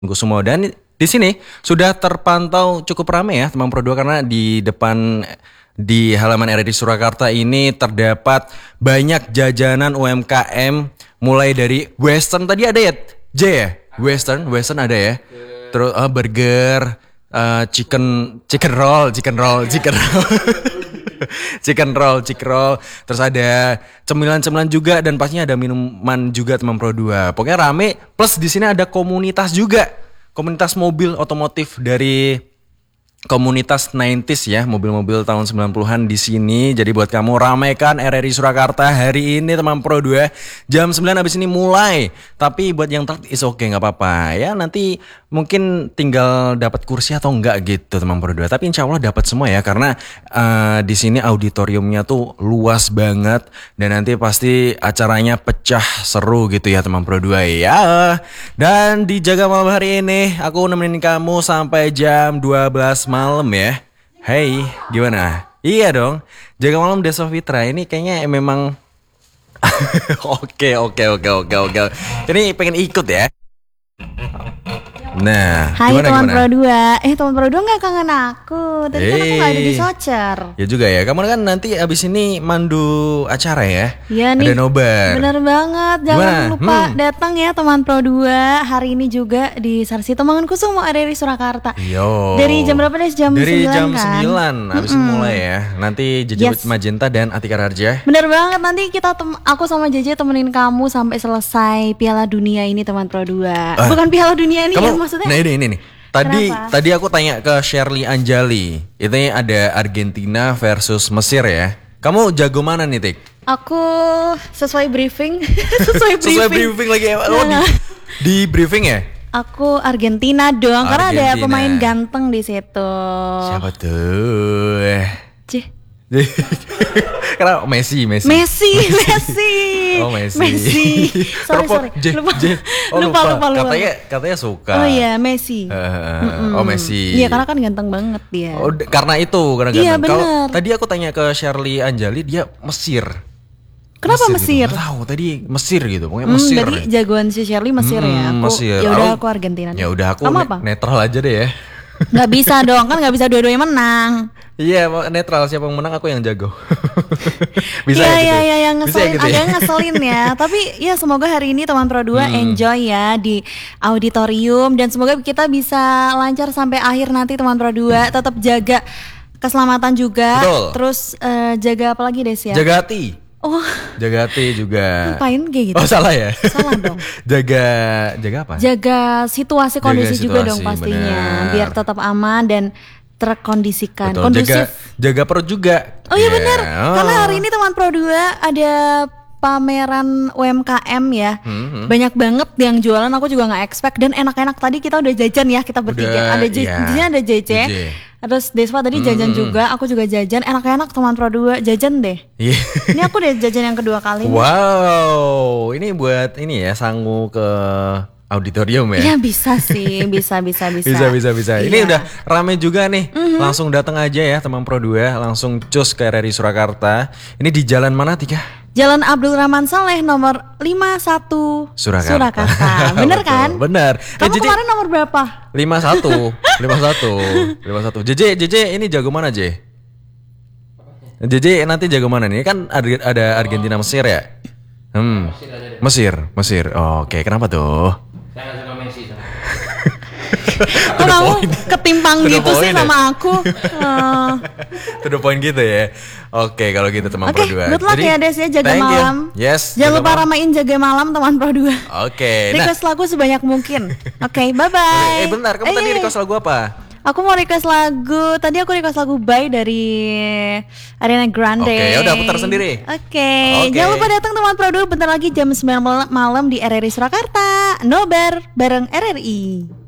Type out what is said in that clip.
Semua dan di sini sudah terpantau cukup ramai ya teman Pro 2 karena di depan di halaman RRI Surakarta ini terdapat banyak jajanan UMKM mulai dari Western tadi ada ya J ya Western ada ya terus burger chicken roll chicken roll terus ada cemilan juga dan pastinya ada minuman juga teman Pro 2. Pokoknya rame plus di sini ada komunitas juga. Komunitas mobil otomotif dari komunitas 90s ya, mobil-mobil tahun 90-an di sini. Jadi buat kamu ramaikan RRI Surakarta hari ini teman Pro 2. Jam 9 habis ini mulai. Tapi buat yang telat is okay, enggak apa-apa. Ya nanti mungkin tinggal dapat kursi atau enggak gitu teman Pro 2. Tapi insya Allah dapat semua ya karena di sini auditoriumnya tuh luas banget dan nanti pasti acaranya pecah seru gitu ya teman Pro 2 ya. Dan di Jaga Malam hari ini aku nemenin kamu sampai jam 12 malam ya. Hey, gimana? Iya dong. Jaga Malam Desa Fitra ini kayaknya memang Oke. Ini pengen ikut ya. Nah, hai teman gimana? Pro 2. Teman Pro 2 gak kangen aku. Tadi kan aku gak ada di Socer. Ya juga ya. Kamu kan nanti abis ini mandu acara ya. Iya nih. Ada nobar. Bener banget. Jangan lupa datang ya teman Pro 2. Hari ini juga di Sarsi Temangkusumo RRI Surakarta. Yo. Dari jam berapa deh? Dari 9 jam kan? 9 abis ini mulai ya. Nanti JJ Magenta dan Atika Rarja. Bener banget. Nanti aku sama JJ temenin kamu sampai selesai Piala Dunia ini teman Pro 2. Bukan Piala Dunia ini ya maksudnya. Nah ini nih. Tadi aku tanya ke Shirley Anjali. Itu ada Argentina versus Mesir ya. Kamu jago mana nih, Tik? Aku sesuai briefing. Sesuai briefing lagi ya. Di briefing ya? Aku Argentina dong, karena ada pemain ganteng di situ. Siapa tuh? Karena Messi. Oh Messi. Sorry. Lupa. Katanya suka. Oh iya Messi. Oh Messi. Iya karena kan ganteng banget dia. Oh karena ganteng. Iya, Kalau tadi aku tanya ke Shirley Anjali dia Mesir. Kenapa Mesir? Gitu. Gak tahu tadi Mesir gitu, pokoknya Mesir. Tadi jagoan si Shirley Mesir ya. Mesir. Ya udah aku Argentina. Ya udah aku netral aja deh ya. Gak bisa dong, kan gak bisa dua-duanya menang. Iya, netral, siapa yang menang aku yang jago. Bisa ya, yang Bisa ngeselin, gitu ya? agak ngeselin ya. Tapi ya semoga hari ini teman Pro 2 enjoy ya di auditorium. Dan semoga kita bisa lancar sampai akhir nanti teman Pro 2. Tetap jaga keselamatan juga. Betul. Terus jaga apa lagi Des ya? Jaga hati. Oh, jaga hati juga. Ngapain kayak gitu? Oh salah ya? Salah dong. Jaga apa? Jaga situasi kondisi juga dong pastinya. Bener. Biar tetap aman dan terkondisikan. Betul, kondusif. Jaga perut juga. Oh iya benar. Karena hari ini teman Pro 2 ada pameran UMKM ya. Banyak banget yang jualan, aku juga nggak expect dan enak-enak. Tadi kita udah jajan ya, kita bertiga. Di sini ada JJ. Terus Deswa tadi jajan juga, aku juga jajan. Enak-enak teman Pro 2, jajan deh. Ini aku udah jajan yang kedua kali. Wow, ini buat ini ya sangu ke auditorium ya? Iya bisa sih, bisa. Bisa. Iya. Ini udah rame juga nih. Langsung datang aja ya teman Pro 2, langsung cus ke RRI Surakarta. Ini di jalan mana Tika? Jalan Abdul Rahman Saleh nomor 51 Surakarta. Bener kan? Bener. Kamu kemarin nomor berapa? 51. JJ ini jago mana J? JJ nanti jago mana nih? Kan ada Argentina Mesir ya? Mesir. Oh, oke, kenapa tuh? Saya gak suka Messi. Kok kamu ketimpang gitu sih sama aku? To the point gitu ya. Oke, kalau gitu teman Pro 2. Good luck ya Des ya, jaga malam. Yes. Jangan lupa ramein jaga malam teman Pro 2. Oke. Request lagu sebanyak mungkin. Oke, bye-bye. Bentar, kamu tadi request lagu apa? Aku mau request lagu. Tadi aku request lagu Bye dari Ariana Grande. Oke, udah putar sendiri. Oke. Jangan lupa datang teman Pro 2 bentar lagi jam 9 malam di RRI Surakarta. Nobar bareng RRI.